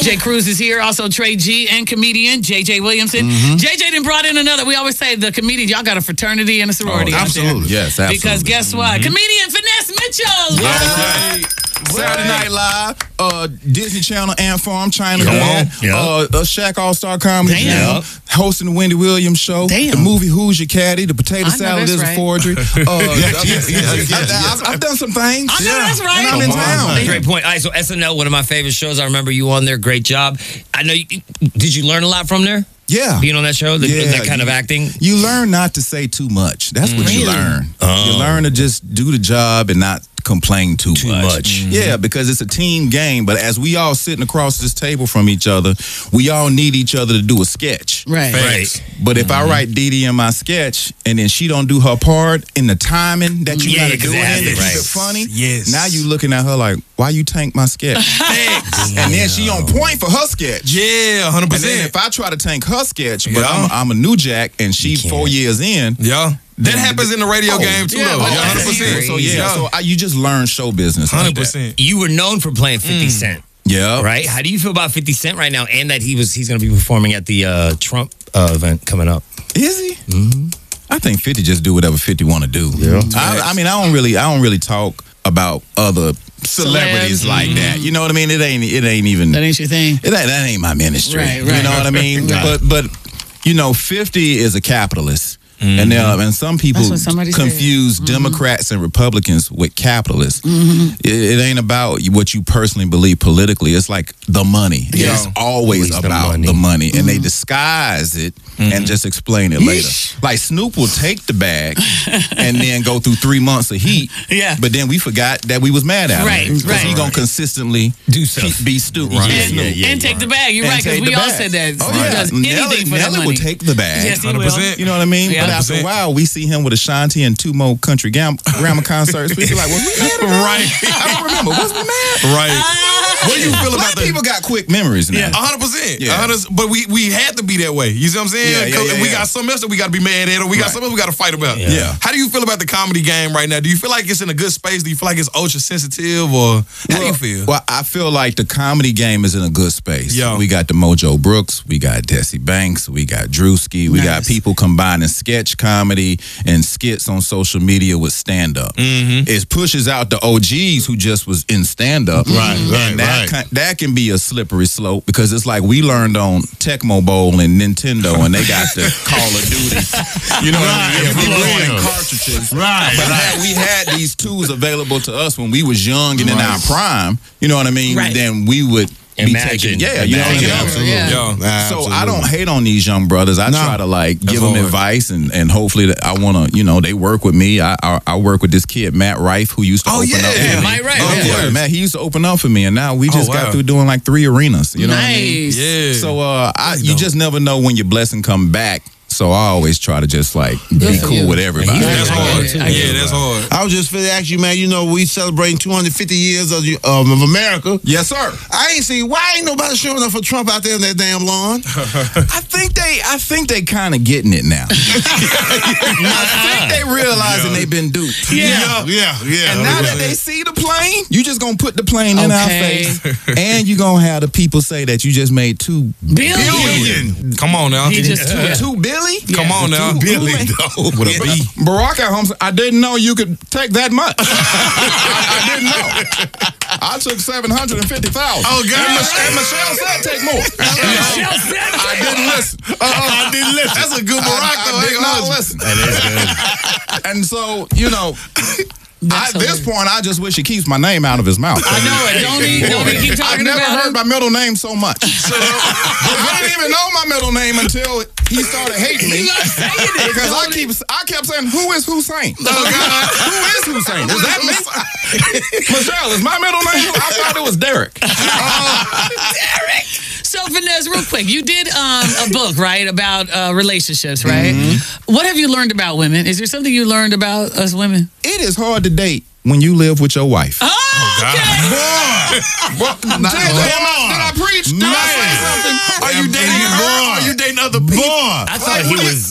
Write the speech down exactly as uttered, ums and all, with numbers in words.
Jay Cruz is here. Also, Trey G and comedian J J Williamson. Mm-hmm. J J done brought in another. We always say the comedian, y'all got a fraternity and a sorority. Oh, absolutely. Yes, absolutely. Because guess what? Mm-hmm. Comedian Finesse Mitchell. Yeah. Saturday Night Live, uh, Disney Channel and Farm, China Come Man, on. Yep. uh, uh, Shaq All-Star Comedy Damn. Jam, hosting the Wendy Williams Show, Damn. the movie Who's Your Caddy, the potato I know salad that's is right. a forgery. Uh, yes, yes, yes, I've, yes. I've, I've done some things. I know that's right. And I'm in Come on, town. man. Great point. All right, so S N L, one of my favorite shows. I remember you on there. Great job. I know. You, did you learn a lot from there? Yeah. Being on that show, the, Yeah, that kind of you- acting. You learn not to say too much. That's what you Really? learn. Oh. You learn to just do the job and not complain too, Too much. much. Mhm. Yeah, because it's a team game. But as we all sitting across this table from each other, we all need each other to do a sketch. Right. Right. But if I write Dee Dee in my sketch and then she don't do her part in the timing that you Yeah, gotta 'cause do it it has in to to be keep right. it funny, Yes. now you looking at her like, why you tank my sketch? And then she on point for her sketch. Yeah, one hundred And then percent. if I try to tank her sketch, but Yeah. I'm, I'm a new jack and she You can't. four years in. Yeah. That Then- happens in the radio Oh, game too, yeah, though. oh, Yeah, one hundred percent. So yeah, Yeah. so I, you just learn show business. one like hundred that. percent. You were known for playing fifty Cent, Yeah. right? How do you feel about fifty Cent right now, and that he was he's going to be performing at the uh, Trump uh, event coming up? Is he? Mm-hmm. I think fifty just do whatever fifty want to do. Yeah. I, I mean, I don't really, I don't really talk about other celebrities Celebs. like that. You know what I mean? It ain't, it ain't even. That ain't your thing. It ain't, that ain't my ministry. Right, You right. know what I mean? Right. But but you know, fifty is a capitalist. And uh, and some people That's what somebody said. confuse Democrats and Republicans with capitalists. It, it ain't about what you personally believe politically. It's like the money. Yeah. It's always Always the about money. the money, and they disguise it and just explain it later. Like Snoop will take the bag and then go through three months of heat. Yeah. But then we forgot that we was mad at Right, him because right. he gonna consistently Do stuff. be, be stupid. Right. Yeah, And, Snoop. and take the bag. You're And right, because take we the all bag. said that. Oh He yeah, does Nelly, anything for that Nelly money. will take the bag. Yes, he one hundred will. percent. You know what I mean? Yeah. But after a while, we see him with Ashanti and two more country gam- grammar concerts. We be like, was we mad about Right. that? I don't remember. Was we mad? Right. What do you feel Black about the people got quick memories now. Yeah. A hundred percent. Yeah. A hundred- But we we had to be that way. You see what I'm saying? Yeah, yeah, 'Cause yeah, we yeah. got something else that we got to be mad at, or we got Right. something else we got to fight about. Yeah. Yeah. How do you feel about the comedy game right now? Do you feel like it's in a good space? Do you feel like it's ultra sensitive, or how do you feel? Well, I feel like the comedy game is in a good space. Yeah. We got the Mojo Brooks, we got Desi Banks, we got Drewski, we got Nice. people combining sketch comedy and skits on social media with stand up. Mm-hmm. It pushes out the O Gs who just was in stand up. Right, right, and that right. Can, that can be a slippery slope because it's like we learned on Tecmo Bowl and Nintendo and they got the Call of Duty. You know what I mean? Right, We for blowing real. cartridges. Right, But right. had we had these tools available to us when we was young and in Right. our prime, you know what I mean? Right. Then we would be Imagine. taking, yeah, you know what I Imagine. mean? Absolutely. Yeah. Yeah. So I don't hate on these young brothers. I No. try to like That's give them hard. advice and, and hopefully that I want to, you know, they work with me. I, I I work with this kid Matt Rife who used to Oh, open yeah. up for Yeah, me. Mike Rife, Oh, yeah. yeah, Matt, he used to open up for me, and now we just Oh, got wow. through doing like three arenas. You know what I mean? Nice. Yeah. So uh, I, That's you dope. just never know when your blessing come back. So I always try to just like be Good for cool you. with everybody. Yeah, That's I get hard. it. I get Yeah, it. that's hard. I was just finna ask you, man. You know, we celebrating two hundred fifty years of, the- um, of America. Yes, sir. I ain't seen why ain't nobody showing up for Trump out there in that damn lawn. I think they, I think they kind of getting it now. I think they realizing Yeah. they've been duped. Yeah. yeah, yeah. And now that they see the plane, you just gonna put the plane in our Okay. face, and you gonna have the people say that you just made two Billion. billion. Come on now. He just two, yeah. two Billy. Come on now. Billy, Who- though. With a B. Barack at home said, I didn't know you could take that much. I, I didn't know. I took seven hundred and fifty thousand. Oh, God. And, Mich- and Michelle said take more. Michelle said I didn't listen. I didn't listen. That's a good Barack, I, though. I I did ain't not gonna hold you. listen. That is good. And so, you know, I, at this point, I just wish he keeps my name out of his mouth. I know it. Don't he, don't he keep I've talking never about heard it? my middle name so much. I didn't even know my middle name until he started hating me. He's not saying it. Because I Don't keep, I kept saying, "Who is Hussein? Oh, God. Who is Hussein? Is that me? Michelle, is my middle name? I thought it was Derek. Derek. So, Finesse, real quick, you did um, a book, right, about uh, relationships, right? Mm-hmm. What have you learned about women? Is there something you learned about us women? It is hard to date when you live with your wife. Oh, okay. Well, did, did I, did I preach? Did I say something? Are you dating her? Are you dating other people? Boy. I thought he was